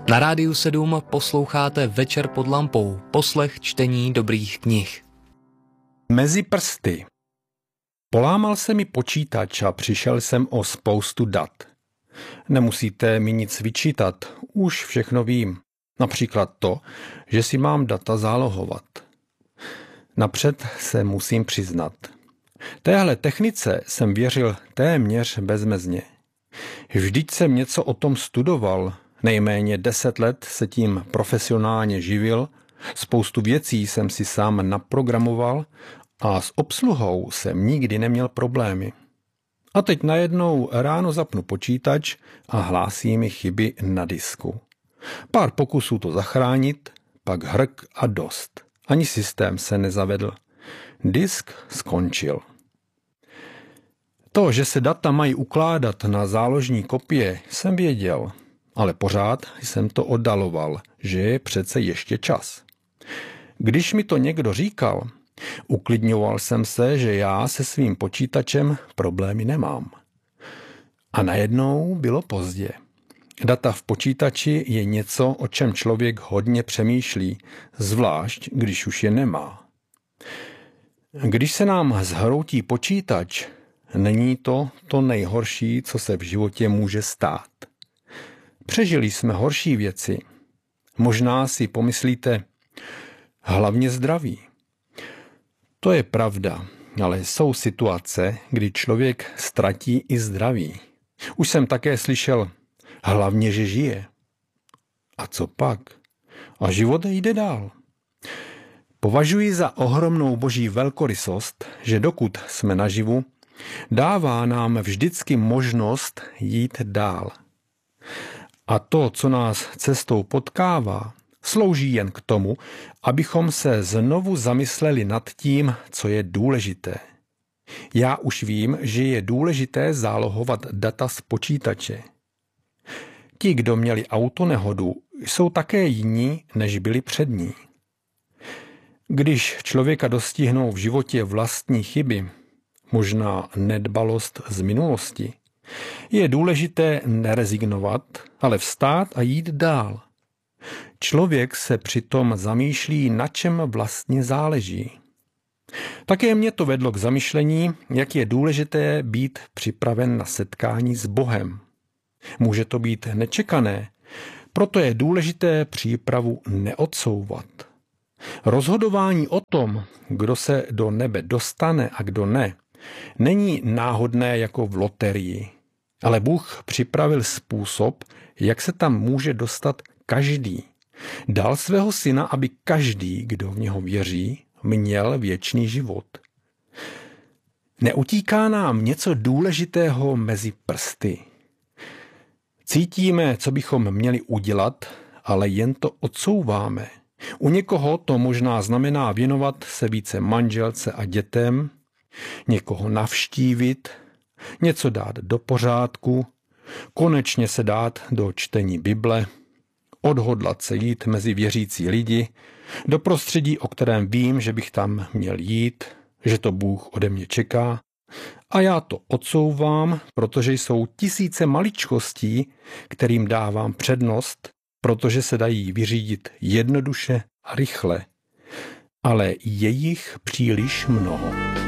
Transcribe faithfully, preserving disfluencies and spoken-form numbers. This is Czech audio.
Na Rádiu sedm posloucháte Večer pod lampou, poslech čtení dobrých knih. Mezi prsty. Polámal se mi počítač a přišel jsem o spoustu dat. Nemusíte mi nic vyčítat, už všechno vím. Například to, že si mám data zálohovat. Napřed se musím přiznat. Téhle technice jsem věřil téměř bezmezně. Vždyť jsem něco o tom studoval, nejméně deset let se tím profesionálně živil, spoustu věcí jsem si sám naprogramoval a s obsluhou jsem nikdy neměl problémy. A teď najednou ráno zapnu počítač a hlásí mi chyby na disku. Pár pokusů to zachránit, pak hrk a dost. Ani systém se nezavedl. Disk skončil. To, že se data mají ukládat na záložní kopie, jsem věděl, ale pořád jsem to oddaloval, že je přece ještě čas. Když mi to někdo říkal, uklidňoval jsem se, že já se svým počítačem problémy nemám. A najednou bylo pozdě. Data v počítači je něco, o čem člověk hodně přemýšlí, zvlášť když už je nemá. Když se nám zhroutí počítač, není to to nejhorší, co se v životě může stát. Přežili jsme horší věci. Možná si pomyslíte, hlavně zdraví. To je pravda, ale jsou situace, kdy člověk ztratí i zdraví. Už jsem také slyšel, hlavně, že žije. A co pak? A život jde dál. Považuji za ohromnou boží velkorysost, že dokud jsme naživu, dává nám vždycky možnost jít dál. A to, co nás cestou potkává, slouží jen k tomu, abychom se znovu zamysleli nad tím, co je důležité. Já už vím, že je důležité zálohovat data z počítače. Ti, kdo měli autonehodu, jsou také jiní, než byli před ní. Když člověka dostihnou v životě vlastní chyby, možná nedbalost z minulosti, je důležité nerezignovat, ale vstát a jít dál. Člověk se přitom zamýšlí, na čem vlastně záleží. Také mě to vedlo k zamyšlení, jak je důležité být připraven na setkání s Bohem. Může to být nečekané, proto je důležité přípravu neodsouvat. Rozhodování o tom, kdo se do nebe dostane a kdo ne, není náhodné jako v loterii, ale Bůh připravil způsob, jak se tam může dostat každý. Dal svého syna, aby každý, kdo v něho věří, měl věčný život. Neutíká nám něco důležitého mezi prsty. Cítíme, co bychom měli udělat, ale jen to odsouváme. U někoho to možná znamená věnovat se více manželce a dětem, někoho navštívit, něco dát do pořádku, konečně se dát do čtení Bible, odhodlat se jít mezi věřící lidi, do prostředí, o kterém vím, že bych tam měl jít, že to Bůh ode mě čeká. A já to odsouvám, protože jsou tisíce maličkostí, kterým dávám přednost, protože se dají vyřídit jednoduše a rychle. Ale je jich příliš mnoho.